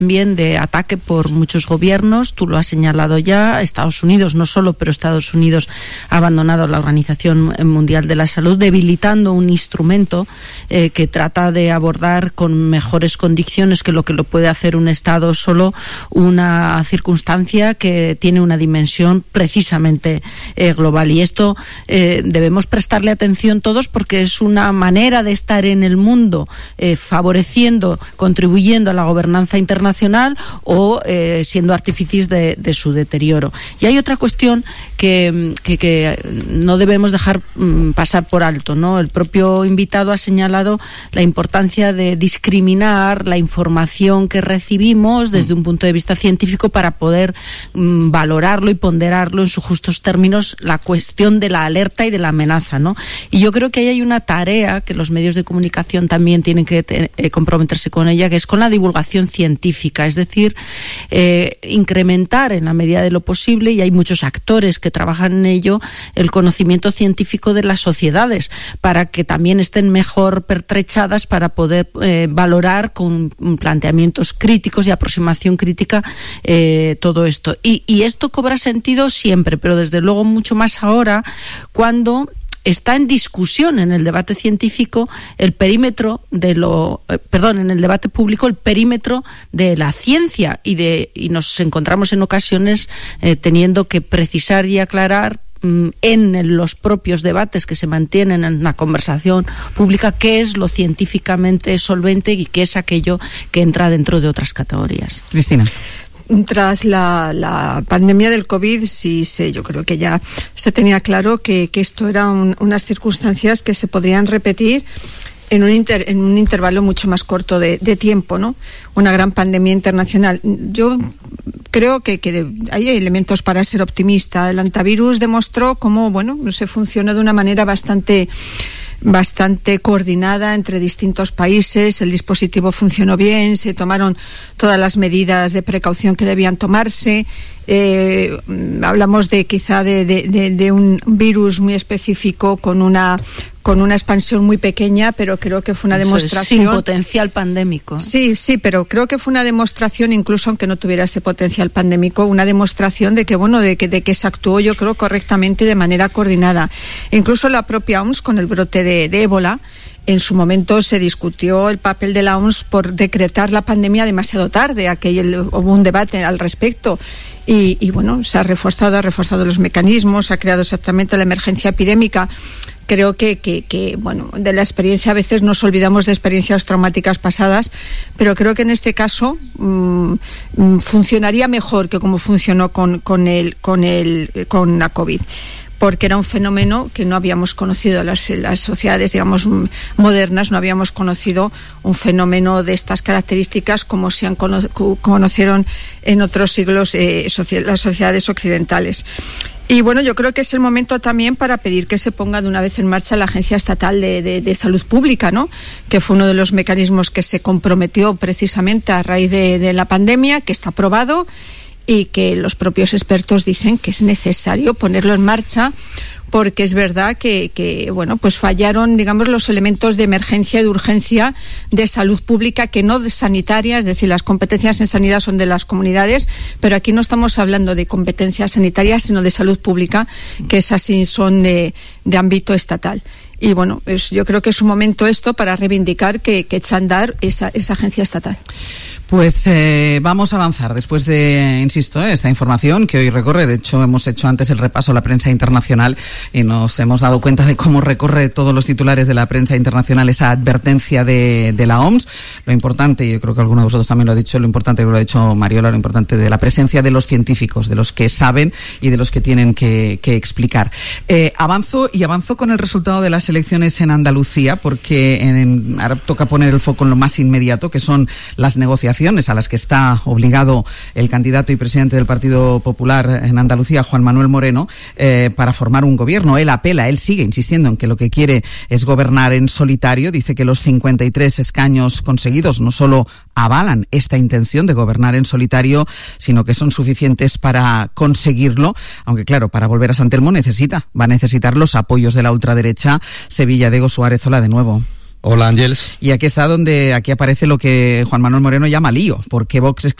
también de ataque por muchos gobiernos. Tú lo has señalado ya. Estados Unidos, no solo, pero Estados Unidos ha abandonado la Organización Mundial de la Salud, debilitando un instrumento que trata de abordar con mejores condiciones que lo puede hacer un Estado solo, una circunstancia que tiene una dimensión precisamente global. Y esto debemos prestarle atención todos, porque es una manera de estar en el mundo favoreciendo, contribuyendo a la gobernanza internacional o siendo artífices de su deterioro. Y hay otra cuestión que no debemos dejar pasar por alto, ¿no? El propio invitado ha señalado la importancia de discriminar la información que recibimos desde un punto de vista científico para poder valorarlo y ponderarlo en sus justos términos, la cuestión de la alerta y de la amenaza, ¿no? Y yo creo que ahí hay una tarea que los medios de comunicación también tienen que comprometerse con ella, que es con la divulgación científica. Es decir, incrementar en la medida de lo posible, y hay muchos actores que trabajan en ello, el conocimiento científico de las sociedades, para que también estén mejor pertrechadas para poder valorar con planteamientos críticos y aproximación crítica todo esto. Y esto cobra sentido siempre, pero desde luego mucho más ahora, cuando está en discusión en el debate científico el perímetro en el debate público el perímetro de la ciencia, y nos encontramos en ocasiones teniendo que precisar y aclarar en los propios debates que se mantienen en la conversación pública qué es lo científicamente solvente y qué es aquello que entra dentro de otras categorías. Cristina. Tras la pandemia del COVID, yo creo que ya se tenía claro que esto eran unas circunstancias que se podrían repetir en un intervalo mucho más corto de tiempo, ¿no? Una gran pandemia internacional. Yo creo que hay elementos para ser optimista. El antivirus demostró cómo, se funcionó de una manera bastante coordinada entre distintos países. El dispositivo funcionó bien, se tomaron todas las medidas de precaución que debían tomarse. Hablamos quizá de un virus muy específico con una expansión muy pequeña, pero creo que fue una demostración. Sin potencial pandémico. Sí, pero creo que fue una demostración, incluso aunque no tuviera ese potencial pandémico, una demostración de que se actuó, yo creo, correctamente y de manera coordinada. Incluso la propia OMS, con el brote de ébola, en su momento se discutió el papel de la OMS por decretar la pandemia demasiado tarde. Hubo un debate al respecto. Y se ha reforzado los mecanismos, se ha creado exactamente la emergencia epidémica. Creo que de la experiencia, a veces nos olvidamos de experiencias traumáticas pasadas, pero creo que en este caso funcionaría mejor que como funcionó con la COVID, porque era un fenómeno que no habíamos conocido las sociedades, digamos, modernas, no habíamos conocido un fenómeno de estas características como se conocieron en otros siglos las sociedades occidentales. Y yo creo que es el momento también para pedir que se ponga de una vez en marcha la Agencia Estatal de Salud Pública, ¿no? Que fue uno de los mecanismos que se comprometió precisamente a raíz de la pandemia, que está aprobado y que los propios expertos dicen que es necesario ponerlo en marcha, porque es verdad que fallaron, digamos, los elementos de emergencia y de urgencia de salud pública, que no de sanitaria. Es decir, las competencias en sanidad son de las comunidades, pero aquí no estamos hablando de competencias sanitarias, sino de salud pública, que esas sí son de ámbito estatal. Y yo creo que es un momento para reivindicar que echa a andar esa agencia estatal. Pues vamos a avanzar después de, insisto, esta información que hoy recorre. De hecho, hemos hecho antes el repaso a la prensa internacional y nos hemos dado cuenta de cómo recorre todos los titulares de la prensa internacional esa advertencia de la OMS. Lo importante, y yo creo que alguno de vosotros también lo ha dicho, lo importante, lo ha dicho Mariola, lo importante de la presencia de los científicos, de los que saben y de los que tienen que explicar. Avanzo con el resultado de las elecciones en Andalucía, porque ahora toca poner el foco en lo más inmediato, que son las negociaciones a las que está obligado el candidato y presidente del Partido Popular en Andalucía, Juan Manuel Moreno, para formar un gobierno. Él sigue insistiendo en que lo que quiere es gobernar en solitario. Dice que los 53 escaños conseguidos no solo avalan esta intención de gobernar en solitario, sino que son suficientes para conseguirlo, aunque claro, para volver a San Telmo va a necesitar los apoyos de la ultraderecha. Sevilla, Diego Suárez, hola de nuevo. Hola, Ángeles. Y aquí aparece lo que Juan Manuel Moreno llama lío, porque Vox